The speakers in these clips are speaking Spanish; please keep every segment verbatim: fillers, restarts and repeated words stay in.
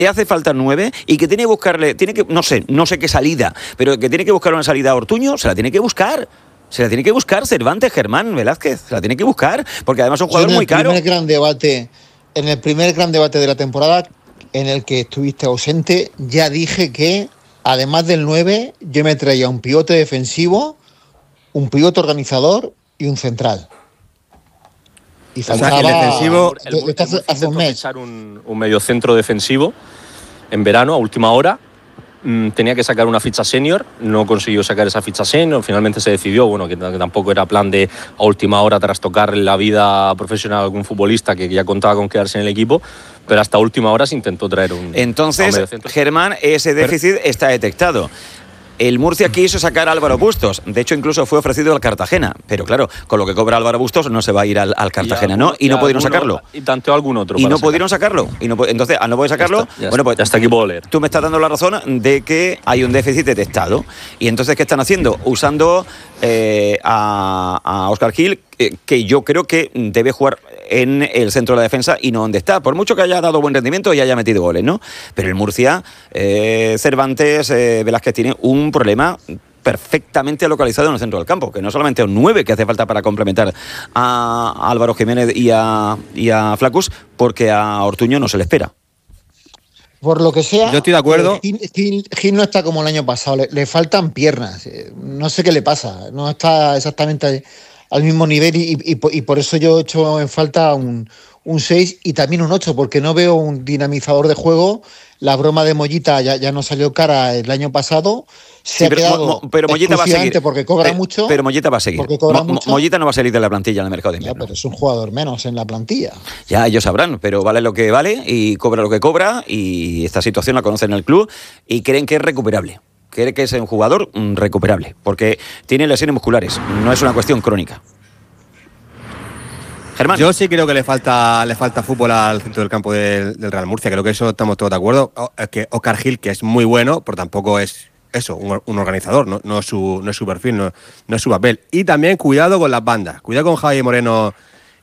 que hace falta nueve y que tiene que buscarle, tiene que, no sé, no sé qué salida, pero que tiene que buscar una salida a Ortuño, se la tiene que buscar. Se la tiene que buscar Cervantes, Germán Velázquez, se la tiene que buscar, porque además es un jugador muy caro. En el gran debate, en el primer gran debate de la temporada, en el que estuviste ausente, ya dije que, además del nueve, yo me traía un pivote defensivo, un pivote organizador y un central. Y faltaba, o sea, el defensivo, el, el, el, hace, el hace un mes. echar un, un mediocentro defensivo en verano, a última hora. Tenía que sacar una ficha senior, no consiguió sacar esa ficha senior, finalmente se decidió, bueno, que, que tampoco era plan de a última hora trastocar la vida profesional de algún futbolista que ya contaba con quedarse en el equipo, pero hasta última hora se intentó traer un... Entonces, un Germán, ese déficit pero, está detectado. El Murcia quiso sacar a Álvaro Bustos, de hecho incluso fue ofrecido al Cartagena, pero claro, con lo que cobra Álvaro Bustos no se va a ir al, al Cartagena, y alguno, ¿no? Y no pudieron alguno, sacarlo. Y tanteó algún otro. Y no sacar. pudieron sacarlo. Y no, entonces, al no poder sacarlo, ya está, ya bueno, pues ya hasta aquí puedo leer. Tú me estás dando la razón de que hay un déficit detectado. Y entonces, ¿qué están haciendo? Usando eh, a, a Óscar Gil, eh, que yo creo que debe jugar en el centro de la defensa y no donde está, por mucho que haya dado buen rendimiento y haya metido goles, ¿no? Pero el Murcia, eh, Cervantes, eh, Velázquez tiene un problema perfectamente localizado en el centro del campo, que no solamente un nueve que hace falta para complementar a Álvaro Jiménez y a, y a Flacus, porque a Ortuño no se le espera. Por lo que sea, yo estoy de acuerdo. Gil, Gil, Gil no está como el año pasado, le, le faltan piernas, no sé qué le pasa, no está exactamente al mismo nivel y, y, y por eso yo he hecho en falta un, un seis y también un ocho, porque no veo un dinamizador de juego. La broma de Mollita ya, ya no salió cara el año pasado. Se sí, ha pero, quedado mo, pero Mollita va a seguir porque cobra pero, mucho. Pero Mollita va a seguir. Mo, mucho. Mollita no va a salir de la plantilla en el mercado de invierno. Ya, pero es un jugador menos en la plantilla. Ya, ellos sabrán, pero vale lo que vale y cobra lo que cobra y esta situación la conocen en el club y creen que es recuperable. Creen que es un jugador recuperable porque tiene lesiones musculares, no es una cuestión crónica. Germán. Yo sí creo que le falta le falta fútbol al centro del campo del, del Real Murcia, creo que eso estamos todos de acuerdo. Es que Óscar Gil, que es muy bueno, pero tampoco es eso, un, un organizador, no, no, es su, no es su perfil, no, no es su papel. Y también cuidado con las bandas, cuidado con Javi Moreno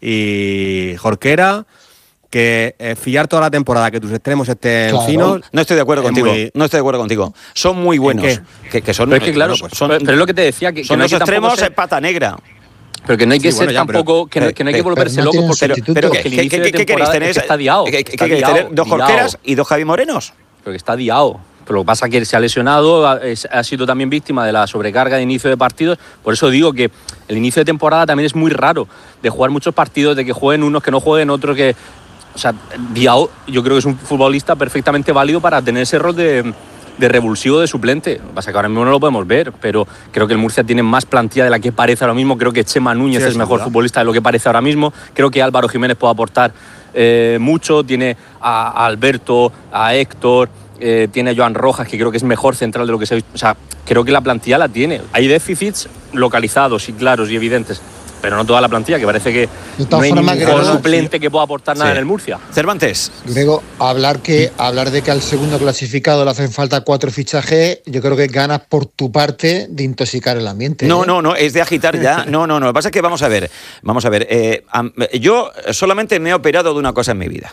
y Jorquera, que eh, fiar toda la temporada que tus extremos estén claro. finos. No estoy de acuerdo contigo, muy... no estoy de acuerdo contigo. Son muy buenos. Que, que son, pero es que claro, no, pues, son, pero es lo que te decía, que, son que no los extremos ser... es pata negra. Pero que no hay que sí, ser bueno, ya, tampoco, pero, que, no, que no hay que volverse no loco porque pero, pero que el ¿qué, inicio qué, de qué queréis tener? Es que está diao. ¿Qué, qué queréis tener? ¿Dos Jorqueras y dos Javi Morenos? Pero que está diao. Pero lo que pasa es que se ha lesionado, ha, ha sido también víctima de la sobrecarga de inicio de partidos. Por eso digo que el inicio de temporada también es muy raro, de jugar muchos partidos, de que jueguen unos, que no jueguen otros, que... O sea, Diao yo creo que es un futbolista perfectamente válido para tener ese rol de... de revulsivo de suplente. Lo que pasa es que ahora mismo no lo podemos ver, pero creo que el Murcia tiene más plantilla de la que parece ahora mismo. Creo que Chema Núñez sí, es mejor duda. futbolista de lo que parece ahora mismo. Creo que Álvaro Jiménez puede aportar eh, mucho. Tiene a, a Alberto, a Héctor, eh, tiene a Joan Rojas, que creo que es mejor central de lo que se ha visto. O sea, creo que la plantilla la tiene. Hay déficits localizados y claros y evidentes, pero no toda la plantilla, que parece que no hay ningún jugador suplente que pueda aportar nada sí. en el Murcia. Cervantes. Luego, hablar, que, hablar de que al segundo clasificado le hacen falta cuatro fichajes, yo creo que ganas por tu parte de intoxicar el ambiente. No, ¿eh? no, no, es de agitar ya. No, no, no. Lo que pasa es que vamos a ver, vamos a ver. Eh, yo solamente me he operado de una cosa en mi vida.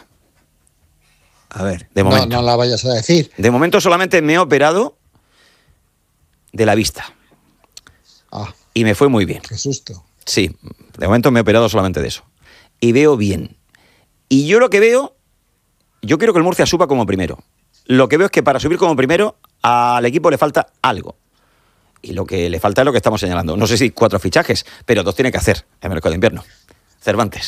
A ver. De momento. No, no la vayas a decir. De momento solamente me he operado de la vista. Ah. Y me fue muy bien. Qué susto. Sí, de momento me he operado solamente de eso. Y veo bien. Y yo lo que veo, yo quiero que el Murcia suba como primero. Lo que veo es que para subir como primero al equipo le falta algo. Y lo que le falta es lo que estamos señalando. No sé si cuatro fichajes, pero dos tiene que hacer en el mercado de invierno. Cervantes.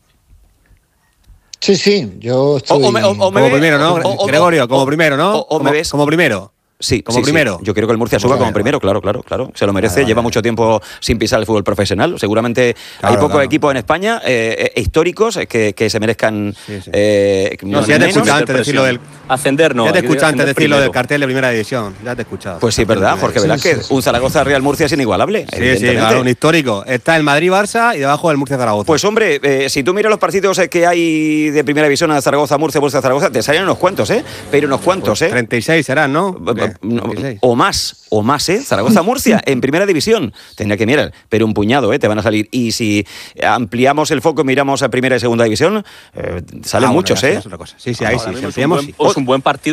Sí, sí, yo estoy... O, o me, o, o me como ve, primero, ¿no? O, o, Gregorio, como primero, ¿no? O, o como, me ves... como primero. Sí, como sí, primero. Sí. Yo quiero que el Murcia suba como primero, claro, claro, claro. Se lo merece. Vale, Lleva vale. mucho tiempo sin pisar el fútbol profesional. Seguramente claro, hay pocos claro. equipos en España eh, históricos que, que se merezcan. Sí, sí. Eh, no, si ya te he escuchado antes decirlo del ascender, no. Ya te he escuchado antes decirlo primero. del cartel de primera división. Ya te he escuchado. Pues sí, verdad, Jorge Velázquez. Sí, sí, sí. Un Zaragoza Real Murcia es inigualable. Sí, sí, claro, un histórico. Está el Madrid-Barça y debajo el Murcia-Zaragoza. Pues hombre, eh, si tú miras los partidos que hay de primera división a Zaragoza, Murcia, Murcia, Zaragoza, te salen unos cuantos, ¿eh? Pero unos cuantos, pues ¿eh? treinta y seis serán, ¿no? veintinueve, no, veintiséis. o más, o más, ¿eh? Zaragoza-Murcia, en primera división. Tendría que mirar, pero un puñado, ¿eh? Te van a salir. Y si ampliamos el foco, miramos a primera y segunda división, eh, salen Ah, bueno, muchos, ya, ¿eh? ya es otra cosa. Sí, sí, ahí Ahora sí. mismo Si es un ampliamos, buen- es un buen partido.